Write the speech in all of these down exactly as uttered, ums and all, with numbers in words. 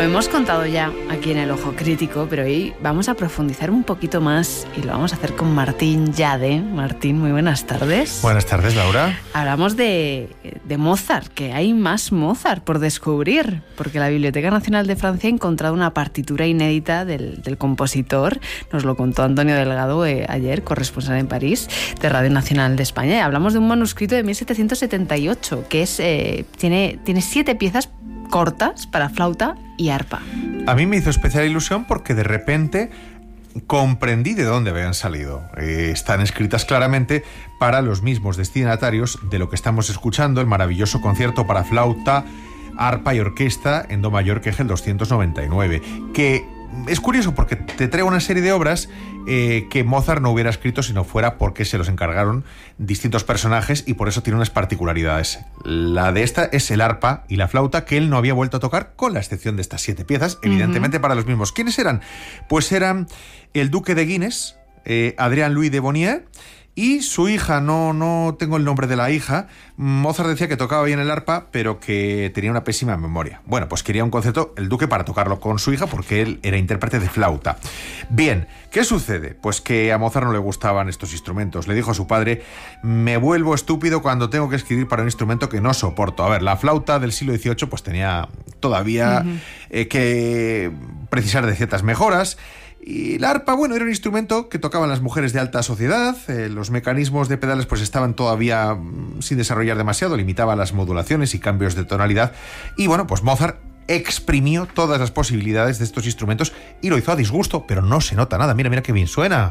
hemos contado ya aquí en El Ojo Crítico, pero hoy vamos a profundizar un poquito más y lo vamos a hacer con Martín Llade. Martín, muy buenas tardes. Buenas tardes, Laura. Hablamos de, de Mozart, que hay más Mozart por descubrir, porque la Biblioteca Nacional de Francia ha encontrado una partitura inédita del, del compositor. Nos lo contó Antonio Delgado eh, ayer, corresponsal en París, de Radio Nacional de España. Y hablamos de un manuscrito de mil setecientos setenta y ocho, que es, eh, tiene, tiene siete piezas cortas para flauta y arpa. A mí me hizo especial ilusión porque de repente comprendí de dónde habían salido. Eh, están escritas claramente para los mismos destinatarios de lo que estamos escuchando, el maravilloso concierto para flauta, arpa y orquesta en do mayor que es el doscientos noventa y nueve, que es curioso porque te trae una serie de obras eh, que Mozart no hubiera escrito si no fuera porque se los encargaron distintos personajes, y por eso tiene unas particularidades. La de esta es el arpa y la flauta, que él no había vuelto a tocar, con la excepción de estas siete piezas, evidentemente uh-huh. para los mismos. ¿Quiénes eran? Pues eran el duque de Guinness, eh, Adrien Louis de Bonnier, y su hija. No, no tengo el nombre de la hija. Mozart decía que tocaba bien el arpa, pero que tenía una pésima memoria. Bueno, pues quería un concierto, el duque, para tocarlo con su hija, porque él era intérprete de flauta. Bien, ¿qué sucede? Pues que a Mozart no le gustaban estos instrumentos. Le dijo a su padre: me vuelvo estúpido cuando tengo que escribir para un instrumento que no soporto. A ver, la flauta del siglo dieciocho pues tenía todavía uh-huh. eh, que precisar de ciertas mejoras. Y el arpa, bueno, era un instrumento que tocaban las mujeres de alta sociedad. Eh, los mecanismos de pedales pues estaban todavía mm, sin desarrollar demasiado, limitaba las modulaciones y cambios de tonalidad. Y bueno, pues Mozart exprimió todas las posibilidades de estos instrumentos y lo hizo a disgusto, pero no se nota nada. Mira, mira qué bien suena.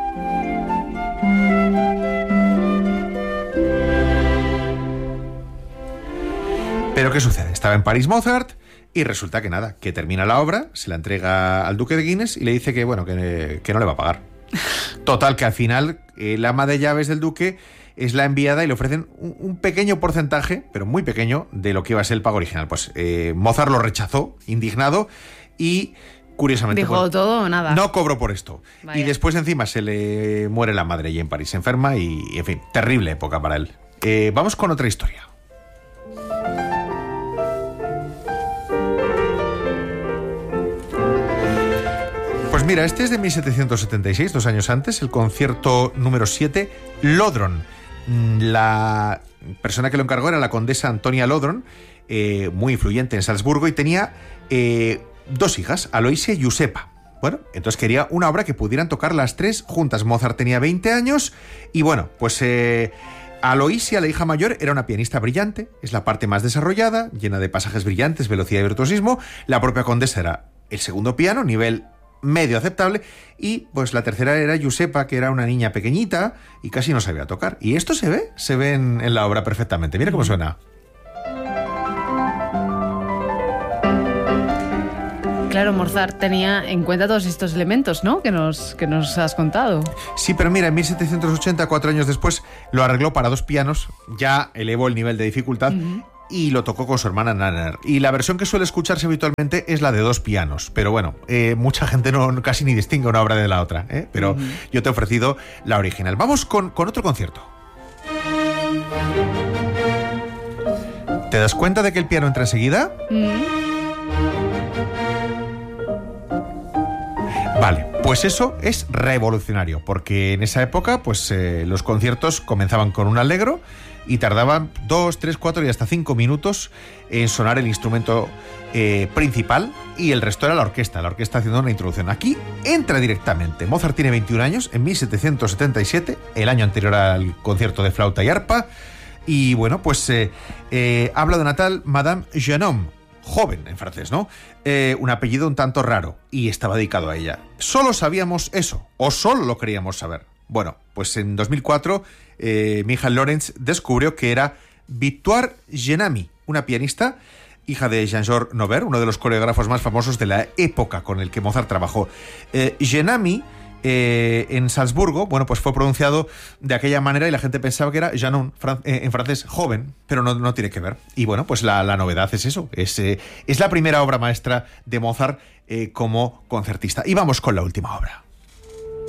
Pero ¿qué sucede? Estaba en París Mozart y resulta que nada, que termina la obra, se la entrega al duque de Guinness y le dice que, bueno, que, que no le va a pagar. Total, que al final el ama de llaves del duque es la enviada y le ofrecen un, un pequeño porcentaje, pero muy pequeño, de lo que iba a ser el pago original. Pues eh, Mozart lo rechazó, indignado, y curiosamente... ¿Dijo bueno, todo o nada? No cobró por esto. Vaya. Y después encima se le muere la madre allí en París, se enferma y, en fin, terrible época para él. Eh, vamos con otra historia. Pues mira, este es de mil setecientos setenta y seis, dos años antes, el concierto número siete, Lodron. La persona que lo encargó era la condesa Antonia Lodron, eh, muy influyente en Salzburgo, y tenía eh, dos hijas, Aloysia y Giuseppa. Bueno, entonces quería una obra que pudieran tocar las tres juntas. Mozart tenía veinte años y bueno, pues... Eh, Aloysia, la hija mayor, era una pianista brillante, es la parte más desarrollada, llena de pasajes brillantes, velocidad y virtuosismo. La propia condesa era el segundo piano, nivel medio aceptable, y pues la tercera era Giuseppa, que era una niña pequeñita y casi no sabía tocar. Y esto se ve, se ve en, en la obra perfectamente. Mira cómo suena. Claro, Mozart tenía en cuenta todos estos elementos, ¿no?, que nos, que nos has contado. Sí, pero mira, en mil setecientos ochenta, cuatro años después, lo arregló para dos pianos, ya elevó el nivel de dificultad, uh-huh. y lo tocó con su hermana Nanner. Y la versión que suele escucharse habitualmente es la de dos pianos. Pero bueno, eh, mucha gente no casi ni distingue una obra de la otra, ¿eh? Pero uh-huh. yo te he ofrecido la original. Vamos con, con otro concierto. ¿Te das cuenta de que el piano entra enseguida? Uh-huh. Vale, pues eso es revolucionario, porque en esa época pues eh, los conciertos comenzaban con un allegro y tardaban dos, tres, cuatro y hasta cinco minutos en sonar el instrumento eh, principal, y el resto era la orquesta, la orquesta haciendo una introducción. Aquí entra directamente. Mozart tiene veintiún años, en mil setecientos setenta y siete, el año anterior al concierto de flauta y arpa, y bueno, pues eh, eh, habla de una tal Madame Genome, joven en francés, ¿no? Eh, un apellido un tanto raro, y estaba dedicado a ella. Solo sabíamos eso, o solo lo queríamos saber. Bueno, pues en dos mil cuatro, eh, Michael Lorenz descubrió que era Victoire Genami, una pianista, hija de Jean-Georges Nover, uno de los coreógrafos más famosos de la época con el que Mozart trabajó. Eh, Genami, eh, en Salzburgo, bueno, pues fue pronunciado de aquella manera y la gente pensaba que era Janon, fran- eh, en francés, joven, pero no, no tiene que ver. Y bueno, pues la, la novedad es eso, es, eh, es la primera obra maestra de Mozart eh, como concertista. Y vamos con la última obra.